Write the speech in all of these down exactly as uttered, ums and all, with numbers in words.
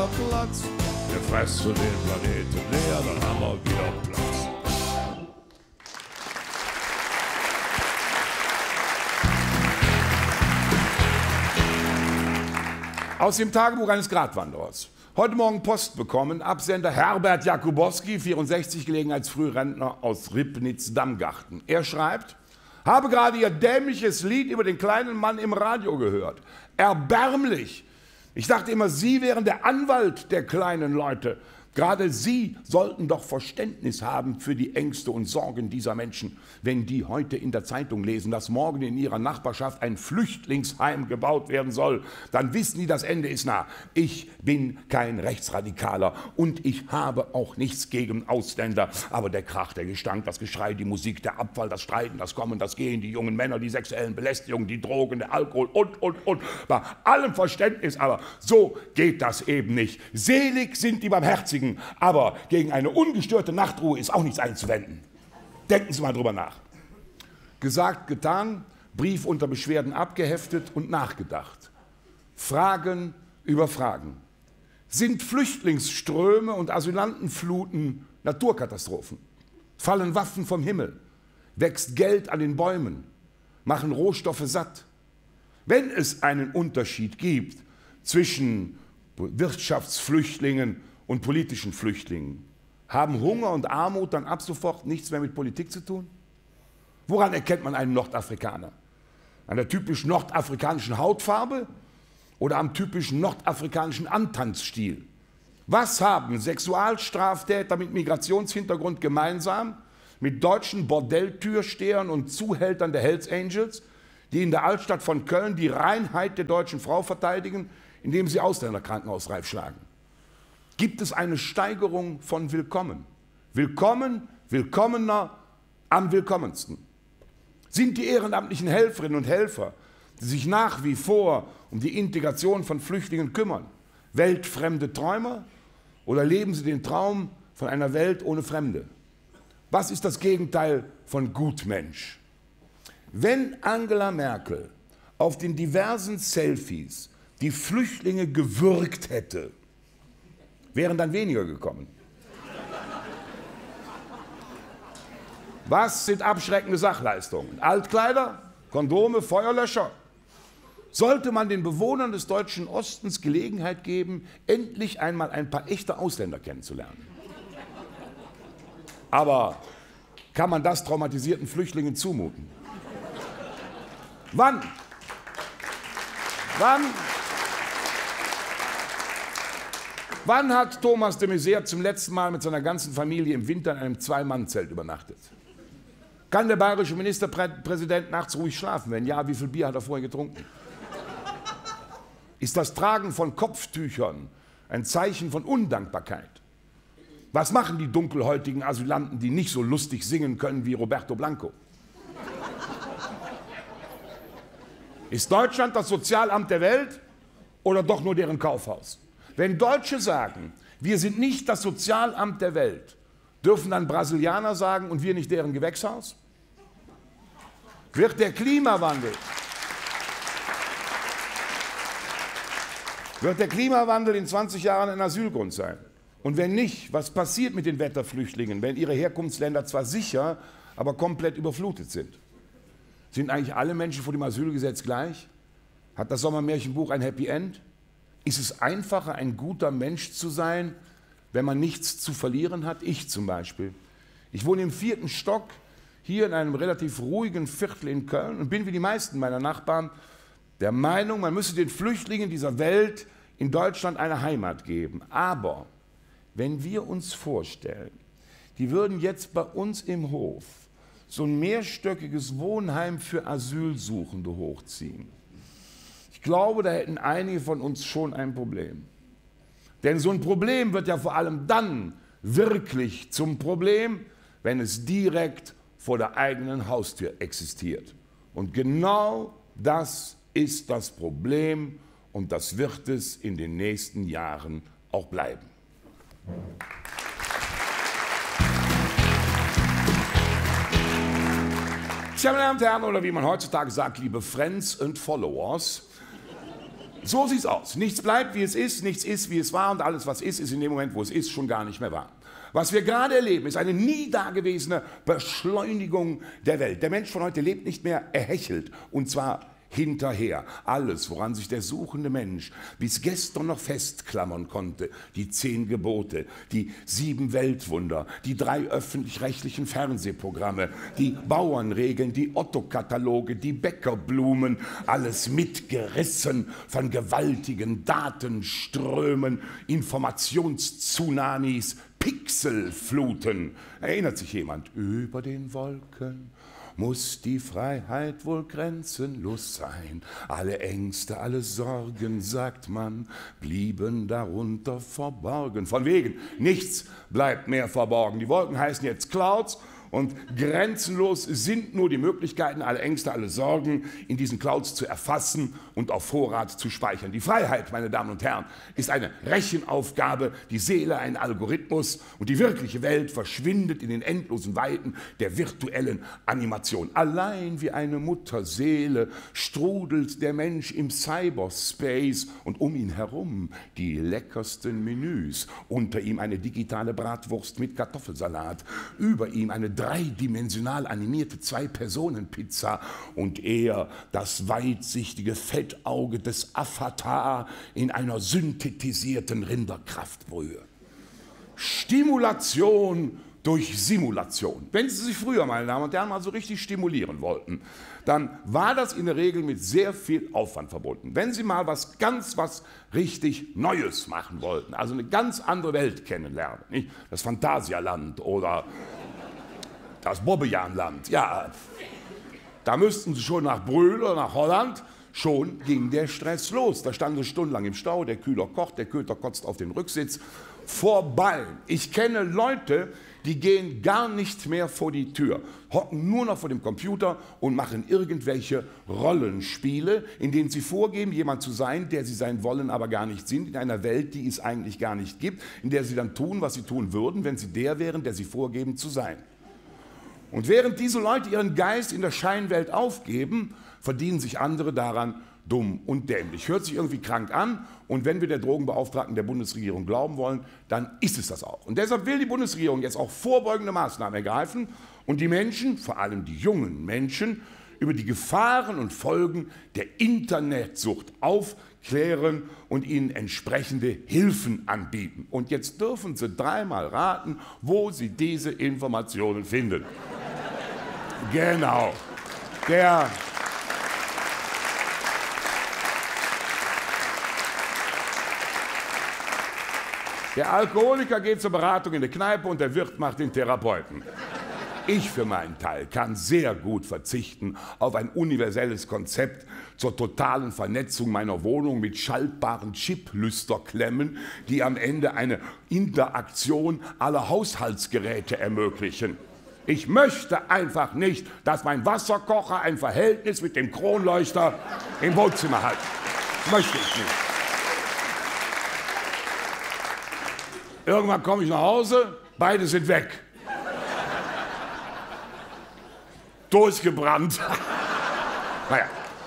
wieder Platz. Wir fressen den Planeten leer, dann haben wir wieder Platz. Aus dem Tagebuch eines Gratwanderers. Heute Morgen Post bekommen, Absender Herbert Jakubowski, vierundsechzig, Gelegenheitsfrührentner aus Ribnitz-Dammgarten. Er schreibt: Habe gerade Ihr dämliches Lied über den kleinen Mann im Radio gehört. Erbärmlich. Ich dachte immer, Sie wären der Anwalt der kleinen Leute. Gerade Sie sollten doch Verständnis haben für die Ängste und Sorgen dieser Menschen. Wenn die heute in der Zeitung lesen, dass morgen in ihrer Nachbarschaft ein Flüchtlingsheim gebaut werden soll, dann wissen die, das Ende ist nah. Ich bin kein Rechtsradikaler und ich habe auch nichts gegen Ausländer. Aber der Krach, der Gestank, das Geschrei, die Musik, der Abfall, das Streiten, das Kommen, das Gehen, die jungen Männer, die sexuellen Belästigungen, die Drogen, der Alkohol und, und, und. Bei allem Verständnis, aber so geht das eben nicht. Selig sind die Barmherzigen. Aber gegen eine ungestörte Nachtruhe ist auch nichts einzuwenden. Denken Sie mal drüber nach. Gesagt, getan, Brief unter Beschwerden abgeheftet und nachgedacht. Fragen über Fragen. Sind Flüchtlingsströme und Asylantenfluten Naturkatastrophen? Fallen Waffen vom Himmel? Wächst Geld an den Bäumen? Machen Rohstoffe satt? Wenn es einen Unterschied gibt zwischen Wirtschaftsflüchtlingen und politischen Flüchtlingen, haben Hunger und Armut dann ab sofort nichts mehr mit Politik zu tun? Woran erkennt man einen Nordafrikaner? An der typisch nordafrikanischen Hautfarbe oder am typischen nordafrikanischen Antanzstil? Was haben Sexualstraftäter mit Migrationshintergrund gemeinsam mit deutschen Bordelltürstehern und Zuhältern der Hells Angels, die in der Altstadt von Köln die Reinheit der deutschen Frau verteidigen, indem sie Ausländerkrankenhausreif schlagen? Gibt es eine Steigerung von Willkommen? Willkommen, willkommener, am willkommensten. Sind die ehrenamtlichen Helferinnen und Helfer, die sich nach wie vor um die Integration von Flüchtlingen kümmern, weltfremde Träumer oder leben sie den Traum von einer Welt ohne Fremde? Was ist das Gegenteil von Gutmensch? Wenn Angela Merkel auf den diversen Selfies die Flüchtlinge gewürgt hätte, wären dann weniger gekommen. Was sind abschreckende Sachleistungen? Altkleider, Kondome, Feuerlöscher. Sollte man den Bewohnern des deutschen Ostens Gelegenheit geben, endlich einmal ein paar echte Ausländer kennenzulernen. Aber kann man das traumatisierten Flüchtlingen zumuten? Wann? Wann? Wann hat Thomas de Maizière zum letzten Mal mit seiner ganzen Familie im Winter in einem Zwei-Mann-Zelt übernachtet? Kann der bayerische Ministerpräsident nachts ruhig schlafen? Wenn ja, wie viel Bier hat er vorher getrunken? Ist das Tragen von Kopftüchern ein Zeichen von Undankbarkeit? Was machen die dunkelhäutigen Asylanten, die nicht so lustig singen können wie Roberto Blanco? Ist Deutschland das Sozialamt der Welt oder doch nur deren Kaufhaus? Wenn Deutsche sagen, wir sind nicht das Sozialamt der Welt, dürfen dann Brasilianer sagen, und wir nicht deren Gewächshaus? Wird der Klimawandel, wird der Klimawandel in zwanzig Jahren ein Asylgrund sein? Und wenn nicht, was passiert mit den Wetterflüchtlingen, wenn ihre Herkunftsländer zwar sicher, aber komplett überflutet sind? Sind eigentlich alle Menschen vor dem Asylgesetz gleich? Hat das Sommermärchenbuch ein Happy End? Ist es einfacher, ein guter Mensch zu sein, wenn man nichts zu verlieren hat? Ich zum Beispiel. Ich wohne im vierten Stock, hier in einem relativ ruhigen Viertel in Köln und bin wie die meisten meiner Nachbarn der Meinung, man müsse den Flüchtlingen dieser Welt in Deutschland eine Heimat geben. Aber wenn wir uns vorstellen, die würden jetzt bei uns im Hof so ein mehrstöckiges Wohnheim für Asylsuchende hochziehen, ich glaube, da hätten einige von uns schon ein Problem. Denn so ein Problem wird ja vor allem dann wirklich zum Problem, wenn es direkt vor der eigenen Haustür existiert. Und genau das ist das Problem und das wird es in den nächsten Jahren auch bleiben. Tja, meine Damen und Herren, oder wie man heutzutage sagt, liebe Friends and Followers, So sieht's aus. Nichts bleibt, wie es ist, nichts ist, wie es war und alles, was ist, ist in dem Moment, wo es ist, schon gar nicht mehr wahr. Was wir gerade erleben, ist eine nie dagewesene Beschleunigung der Welt. Der Mensch von heute lebt nicht mehr, er hechelt, und zwar hinterher. Alles, woran sich der suchende Mensch bis gestern noch festklammern konnte, die zehn Gebote, die sieben Weltwunder, die drei öffentlich-rechtlichen Fernsehprogramme, die Bauernregeln, die Otto-Kataloge, die Bäckerblumen, alles mitgerissen von gewaltigen Datenströmen, Informationstsunamis, Pixelfluten. Erinnert sich jemand? Über den Wolken muss die Freiheit wohl grenzenlos sein. Alle Ängste, alle Sorgen, sagt man, blieben darunter verborgen. Von wegen, nichts bleibt mehr verborgen. Die Wolken heißen jetzt Clouds. Und grenzenlos sind nur die Möglichkeiten, alle Ängste, alle Sorgen in diesen Clouds zu erfassen und auf Vorrat zu speichern. Die Freiheit, meine Damen und Herren, ist eine Rechenaufgabe, die Seele ein Algorithmus und die wirkliche Welt verschwindet in den endlosen Weiten der virtuellen Animation. Allein wie eine Mutterseele strudelt der Mensch im Cyberspace und um ihn herum die leckersten Menüs. Unter ihm eine digitale Bratwurst mit Kartoffelsalat, über ihm eine dreidimensional animierte Zwei-Personen-Pizza und er das weitsichtige Fettauge des Avatar in einer synthetisierten Rinderkraftbrühe. Stimulation durch Simulation. Wenn Sie sich früher, meine Damen und Herren, mal so richtig stimulieren wollten, dann war das in der Regel mit sehr viel Aufwand verbunden. Wenn Sie mal was ganz, was richtig Neues machen wollten, also eine ganz andere Welt kennenlernen, nicht? Das Phantasialand oder das Bobbejaanland, ja, da müssten Sie schon nach Brühl oder nach Holland, schon ging der Stress los. Da standen Sie stundenlang im Stau, der Kühler kocht, der Köter kotzt auf den Rücksitz. Vorbei. Ich kenne Leute, die gehen gar nicht mehr vor die Tür, hocken nur noch vor dem Computer und machen irgendwelche Rollenspiele, in denen sie vorgeben, jemand zu sein, der sie sein wollen, aber gar nicht sind, in einer Welt, die es eigentlich gar nicht gibt, in der sie dann tun, was sie tun würden, wenn sie der wären, der sie vorgeben zu sein. Und während diese Leute ihren Geist in der Scheinwelt aufgeben, verdienen sich andere daran dumm und dämlich. Hört sich irgendwie krank an und wenn wir der Drogenbeauftragten der Bundesregierung glauben wollen, dann ist es das auch. Und deshalb will die Bundesregierung jetzt auch vorbeugende Maßnahmen ergreifen und die Menschen, vor allem die jungen Menschen, über die Gefahren und Folgen der Internetsucht aufklären und ihnen entsprechende Hilfen anbieten. Und jetzt dürfen Sie dreimal raten, wo Sie diese Informationen finden. Genau. Der, der Alkoholiker geht zur Beratung in die Kneipe und der Wirt macht den Therapeuten. Ich für meinen Teil kann sehr gut verzichten auf ein universelles Konzept zur totalen Vernetzung meiner Wohnung mit schaltbaren Chip-Lüsterklemmen, die am Ende eine Interaktion aller Haushaltsgeräte ermöglichen. Ich möchte einfach nicht, dass mein Wasserkocher ein Verhältnis mit dem Kronleuchter im Wohnzimmer hat. Das möchte ich nicht. Irgendwann komme ich nach Hause, beide sind weg. Durchgebrannt. Naja.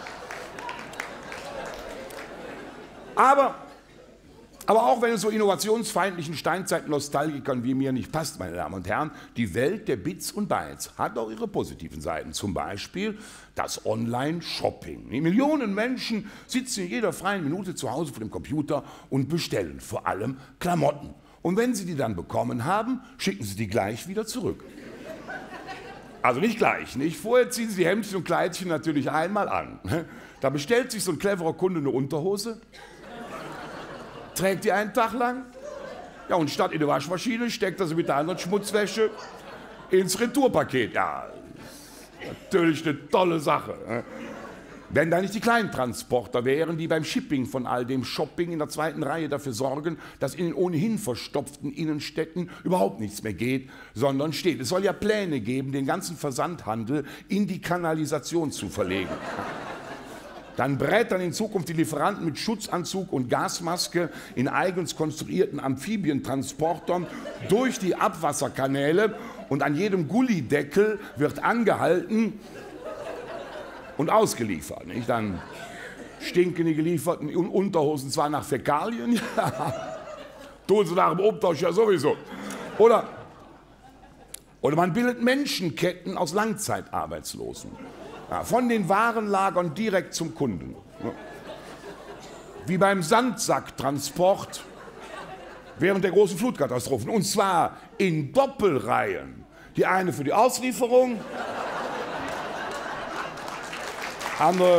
Aber, aber auch wenn es so innovationsfeindlichen Steinzeit-Nostalgikern wie mir nicht passt, meine Damen und Herren, die Welt der Bits und Bytes hat auch ihre positiven Seiten. Zum Beispiel das Online-Shopping. Millionen Menschen sitzen in jeder freien Minute zu Hause vor dem Computer und bestellen vor allem Klamotten. Und wenn sie die dann bekommen haben, schicken sie die gleich wieder zurück. Also nicht gleich, nicht? Vorher ziehen Sie die Hemdchen und Kleidchen natürlich einmal an. Da bestellt sich so ein cleverer Kunde eine Unterhose, trägt die einen Tag lang, ja, und statt in die Waschmaschine steckt er sie mit der anderen Schmutzwäsche ins Retourpaket. Ja, natürlich eine tolle Sache. Wenn da nicht die Kleintransporter wären, die beim Shipping von all dem Shopping in der zweiten Reihe dafür sorgen, dass in den ohnehin verstopften Innenstädten überhaupt nichts mehr geht, sondern steht. Es soll ja Pläne geben, den ganzen Versandhandel in die Kanalisation zu verlegen. Dann brettern in Zukunft die Lieferanten mit Schutzanzug und Gasmaske in eigens konstruierten Amphibientransportern durch die Abwasserkanäle und an jedem Gullideckel wird angehalten und ausgeliefert. Nicht? Dann Stinken die gelieferten Unterhosen zwar nach Fäkalien, ja, tun sie nach dem Umtausch ja sowieso. Oder, oder man bildet Menschenketten aus Langzeitarbeitslosen. Ja, von den Warenlagern direkt zum Kunden. Wie beim Sandsacktransport während der großen Flutkatastrophen. Und zwar in Doppelreihen. Die eine für die Auslieferung, andere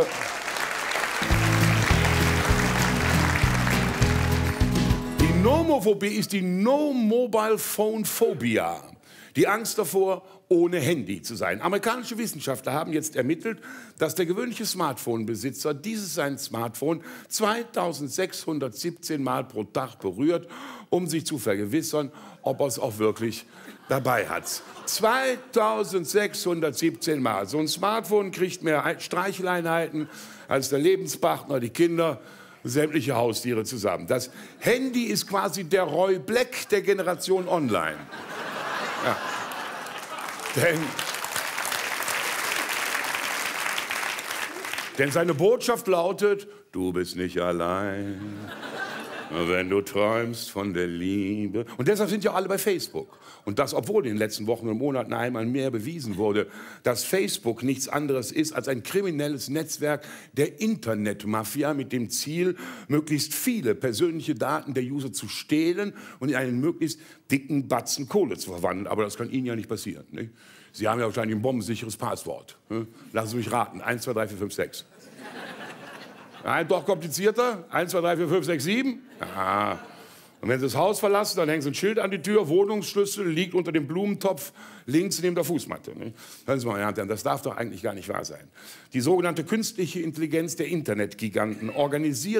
die Nomophobie ist die No-Mobile-Phone-Phobia. Die Angst davor, ohne Handy zu sein. Amerikanische Wissenschaftler haben jetzt ermittelt, dass der gewöhnliche Smartphone-Besitzer dieses sein Smartphone zweitausendsechshundertsiebzehn Mal pro Tag berührt, um sich zu vergewissern, ob er es auch wirklich dabei hat. zweitausendsechshundertsiebzehn Mal. So ein Smartphone kriegt mehr Streicheleinheiten als der Lebenspartner, die Kinder, sämtliche Haustiere zusammen. Das Handy ist quasi der Roy Black der Generation Online. Ja. Denn, denn seine Botschaft lautet, du bist nicht allein, wenn du träumst von der Liebe. Und deshalb sind ja alle bei Facebook. Und das, obwohl in den letzten Wochen und Monaten einmal mehr bewiesen wurde, dass Facebook nichts anderes ist als ein kriminelles Netzwerk der Internetmafia mit dem Ziel, möglichst viele persönliche Daten der User zu stehlen und in einen möglichst dicken Batzen Kohle zu verwandeln. Aber das kann Ihnen ja nicht passieren. Nicht? Sie haben ja wahrscheinlich ein bombensicheres Passwort. Lassen Sie mich raten. eins, zwei, drei, vier, fünf, sechs. Nein, doch komplizierter. eins, zwei, drei, vier, fünf, sechs, sieben. Aha. Und wenn Sie das Haus verlassen, dann hängen Sie ein Schild an die Tür, Wohnungsschlüssel liegt unter dem Blumentopf links neben der Fußmatte. Ne? Hören Sie mal, Herr Herrn, das darf doch eigentlich gar nicht wahr sein. Die sogenannte künstliche Intelligenz der Internetgiganten organisiert